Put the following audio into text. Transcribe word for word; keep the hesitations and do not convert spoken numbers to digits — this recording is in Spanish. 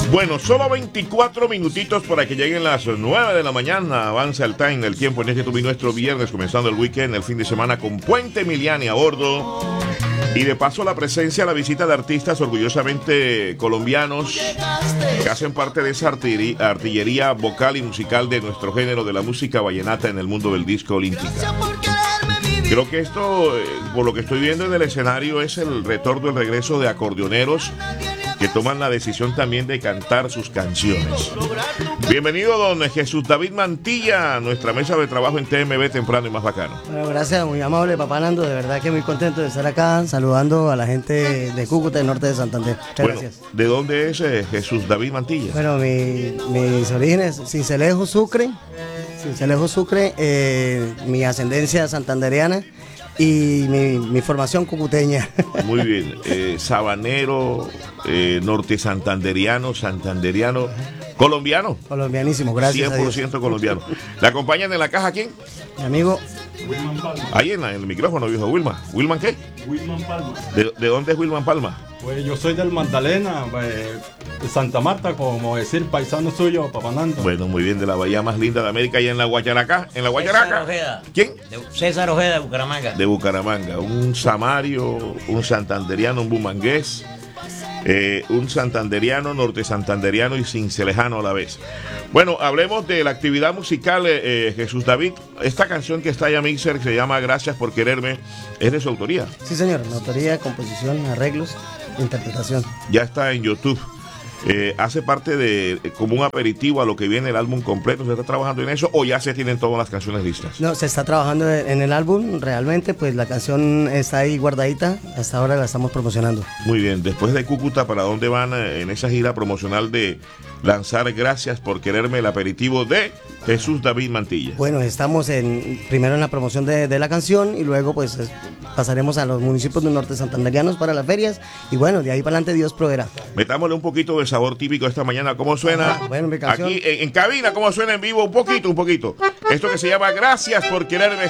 Bueno, solo veinticuatro minutitos para que lleguen las nueve de la mañana. Avanza el time, el tiempo en este tuve nuestro viernes, comenzando el weekend, el fin de semana con Puente Emiliani a bordo. Y de paso la presencia, la visita de artistas orgullosamente colombianos que hacen parte de esa artillería, artillería vocal y musical de nuestro género de la música vallenata en el mundo del disco olímpica. Creo que esto, eh, por lo que estoy viendo en el escenario, es el retorno, el regreso de acordeoneros que toman la decisión también de cantar sus canciones. Bienvenido don Jesús David Mantilla a nuestra mesa de trabajo en T M B Temprano y Más Bacano. Bueno, gracias, muy amable papá Nando, de verdad que muy contento de estar acá saludando a la gente de Cúcuta, del norte de Santander. Muchas bueno, gracias. ¿De dónde es eh, Jesús David Mantilla? Bueno, mi, mis orígenes, Cincelejo, Sucre, Cincelejo, Sucre, eh, mi ascendencia santanderiana y mi, mi formación cucuteña. Muy bien, eh, sabanero, eh, norte santanderiano, santanderiano, colombiano. Colombianísimo, gracias cien por ciento a Dios. colombiano. ¿Le acompañan en la caja quién? Mi amigo Wilman Palma. Ahí en, la, en el micrófono, viejo Wilman. ¿Wilman qué? Wilman Palma. ¿De, de dónde es Wilman Palma? Pues yo soy del Magdalena, eh, de Santa Marta, como decir paisano suyo, papá Nando. Bueno, muy bien, de la bahía más linda de América y en la Guayaraca. ¿En la César Guayaraca? Ojeda. ¿Quién? De César Ojeda de Bucaramanga. De Bucaramanga. Un samario, un santanderiano, un bumangués, eh, un santanderiano, norte santanderiano y cincelejano a la vez. Bueno, hablemos de la actividad musical, eh, eh, Jesús David. Esta canción que está allá Mixer, que se llama Gracias por Quererme, es de su autoría. Sí, señor, la autoría, composición, arreglos, interpretación. Ya está en YouTube. Eh, hace parte de eh, como un aperitivo a lo que viene el álbum completo. ¿Se está trabajando en eso o ya se tienen todas las canciones listas? No, se está trabajando en el álbum, realmente, pues la canción está ahí guardadita, hasta ahora la estamos promocionando. Muy bien, después de Cúcuta, ¿para dónde van eh, en esa gira promocional de lanzar Gracias por Quererme, el aperitivo de Jesús David Mantilla? Bueno, estamos en primero en la promoción de, de la canción y luego pues es, pasaremos a los municipios del norte santanderianos para las ferias y bueno, de ahí para adelante Dios proveerá. Metámosle un poquito de sabor típico esta mañana. ¿Cómo suena? Ah, bueno, mi canción. Aquí en, en cabina, ¿cómo suena en vivo? Un poquito, un poquito. Esto que se llama Gracias por Quererme.